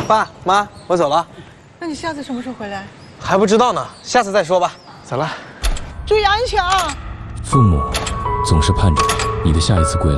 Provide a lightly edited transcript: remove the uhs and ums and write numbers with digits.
爸妈，我走了。 那你下次什么时候回来？ 还不知道呢，下次再说吧。走了。 注意安全啊！ 父母总是盼着你的下一次归来。